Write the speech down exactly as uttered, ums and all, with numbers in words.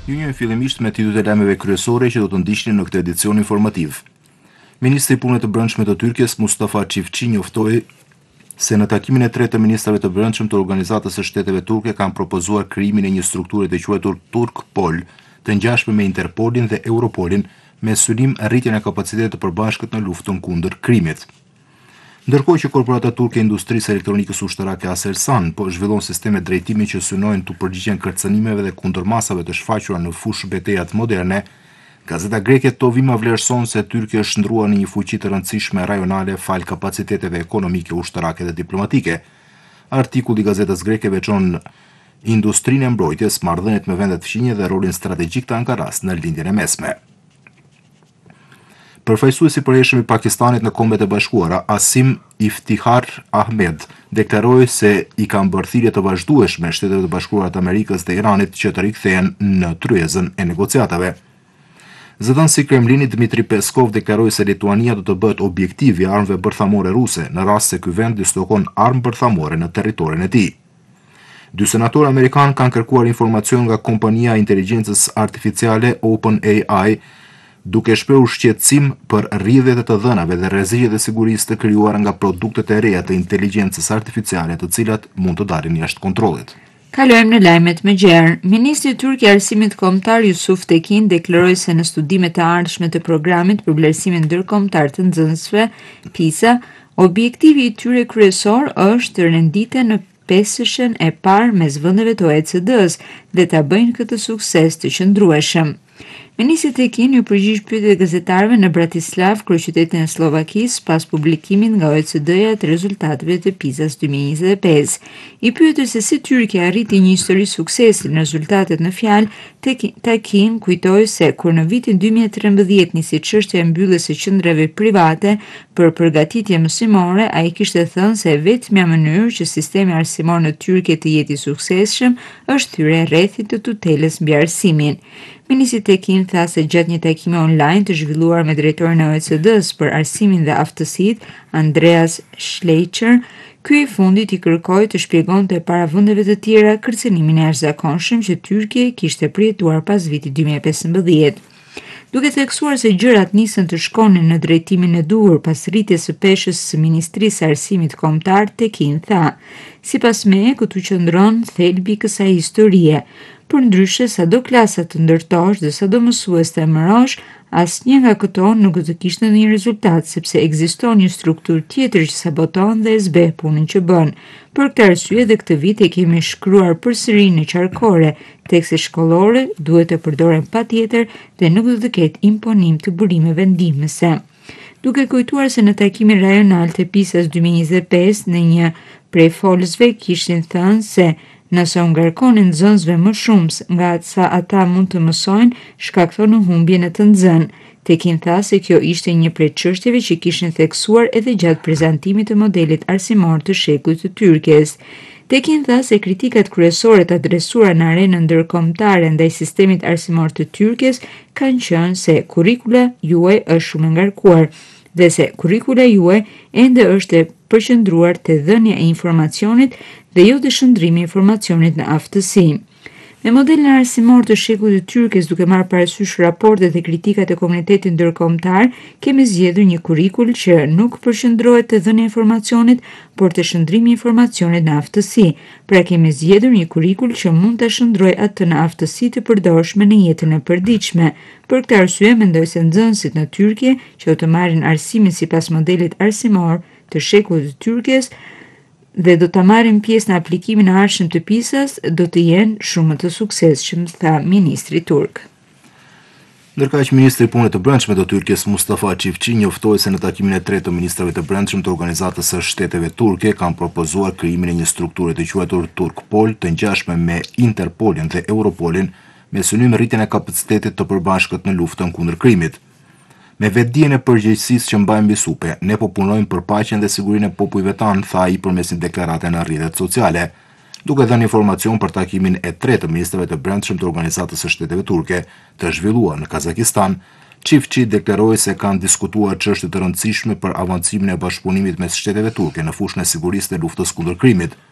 Ju njeh fillimisht me titujt e lajmeve kryesore që do të ndiqnin në këtë edicion informativ. Ministri i Punëve të Brendshme të Tyrkisë Mustafa Çiftçi njoftoi se në takimin e tretë të ministrave të brendshëm të Organizatës së Shteteve Turke kanë propozuar krijimin e një strukture të quajtur Turkpol, të ngjashme me Interpolin dhe Europolin, me synim rritjen e kapacitetit të përbashkët në luftën kundër krimit. Ndërkohë që korporata turke e industrisë elektronikës ushtarake Aselsan po zhvillon sisteme drejtimi që synojnë të përgjigjen kërcënimeve dhe kundërmasave të shfaqura në fushë betejat moderne, gazeta greke Tovima vlerëson se Tyrkia është ndruar në një fuqi të rëndësishme rajonale fal kapaciteteve ekonomike, ushtarake dhe diplomatike. Artikulli i gazetës greke veçon industrinë e mbrojtjes, marrëdhëniet me vendet fqinje dhe rolin strategjik të Ankaras në lindjen e mesme. Përfaqësuesi i përhershëm i Pakistanit në Kombet e Bashkuara, Asim Iftihar Ahmed, deklaroi se i kanë bërë thirrje të vazhdueshme Shtetet e Bashkuara të Amerikës dhe Iranit që të rikthehen në tryezën e negociatave. Zëdhënësi i Kremlinit Dmitri Peskov deklaroi se Lituania do të bëhet objektiv i armëve bërthamore ruse në rast se ky vend dislokon armë bërthamore në territorin e tij. Dy senatorë amerikanë kanë kërkuar informacion nga kompania e inteligjencës artificiale OpenAI, duke shprehur shqetësim për rrjedhjet e të dhënave dhe rreziqet e sigurisë të krijuara nga produktet e reja të inteligjencës artificiale, të cilat mund të dalin jashtë kontrollit. Kalojmë në lajmet më gjerë. Ministri turk i arsimit kombëtar Yusuf Tekin deklaroi se në studimet e ardhshme të programit për vlerësimin ndërkombëtar të nxënësve PISA, objektivi i tyre kryesor është të renditen në pesëshën e parë mes vendeve të O E C D-s dhe ta bëjnë këtë sukses të qëndrueshëm. Ministri Tekin ju përgjigj pyetjeve të gazetarëve në Bratislav, kryeqytetin e Slovakisë, pas publikimit nga O E C D-ja të rezultateve të PISA-s dy mijë e njëzet e pesë. I pyetur se si Tyrkia arriti një histori suksesi në rezultatet në fjalë, Tekin kujtoi se kur në vitin dy mijë e trembëdhjetë nisi çështja e mbylljes së qendrave private për përgatitje mësimore, ai kishte thënë se vetmja mënyrë që sistemi arsimor në Tyrki të jetë i suksesshëm është hyrja e rrethit të tutelës mbi arsimin. Ministri Tekin tha se gjatë një takimi online të zhvilluar me drejtorin e O E C D-s për arsimin dhe aftësitë, Andreas Schleicher, ky i fundit i kërkoi të shpjegonte para vendeve të tjera kërcënimin e jashtëzakonshëm që Tyrkia kishte përjetuar pas vitit dy mijë e pesëmbëdhjetë. Duke theksuar se gjërat nisën të shkonin në drejtimin e duhur pas rritjes së peshës së Ministrisë së Arsimit Kombëtar, Tekin tha: "Sipas meje, këtu qëndron thelbi i kësaj historie. Për ndryshe, sado klasa të ndërtosh dhe sado mësues të emërosh, asnjë nga këto nuk do të kishte ndonjë rezultat, sepse ekziston një strukturë tjetër që saboton dhe e zbeh punën që bën. Për këtë arsye dhe këtë vit e kemi shkruar përsëri në qarkore, tekstet shkollore duhet të përdoren patjetër dhe nuk do të ketë imponim të burimeve ndihmëse." Duke kujtuar se në takimin rajonal të PISA-s dy mijë e njëzet e pesë, në një prej folësve kishin thënë se nëse u ngarkonin nxënësve më shumë nga sa ata mund të mësojnë, shkakton humbjen e të nxënë. Tekin tha se kjo ishte një prej çështjeve që kishin theksuar edhe gjatë prezantimit të modelit arsimor të shekullit të Tyrkisë. Tekin tha se kritikat kryesore të adresuara në arenën ndërkombëtare ndaj sistemit arsimor të Tyrkisë kanë qenë se kurrikula juaj është shumë e ngarkuar dhe se kurrikula juaj ende është e përqendruar te dhënia e informacionit dhe jo te shndrimi i informacionit në aftësi. Me modelin arsimor të shekullit të Tyrkisë, duke marrë parasysh raportet dhe kritikat e komunitetit ndërkombëtar, kemi zgjedhur një kurrikul që nuk përqendrohet te dhënia e informacionit, por te shndrimi i informacionit në aftësi. Pra kemi zgjedhur një kurrikul që mund ta shndrojë atë në aftësi të përdorshme në jetën e përditshme. Për këtë arsye mendoj se nxënësit në Tyrki që do të marrin arsimin sipas modelit arsimor të shekullit të Tyrkisë dhe do të marrin pjesë në aplikimin e ardhshëm të PISA-s, do të jenë shumë të suksesshëm, tha ministri turk. Ndërkaq ministri i Punëve të Brendshme të Tyrkisë Mustafa Çiftçi njoftoi se në takimin e tretë të ministrave të brendshëm të Organizatës së Shteteve Turke kanë propozuar krijimin e një strukture të quajtur Turkpol, të ngjashme me Interpolin dhe Europolin, me synim rritjen e kapacitetit të përbashkët në luftën kundër krimit. Me vetdijen e përgjegjësisë që mbajmë mbi supe, ne po punojmë për paqen dhe sigurinë e popujve tanë, tha ai përmes një deklarate në rrjetet sociale. Duke dhënë informacion për takimin e tretë të ministrave të brendshëm të Organizatës së Shteteve Turke të zhvilluar në Kazakistan, Çiftçi deklaroi se kanë diskutuar çështje të rëndësishme për avancimin e bashkëpunimit mes shteteve turke në fushën e sigurisë dhe luftës kundër krimit.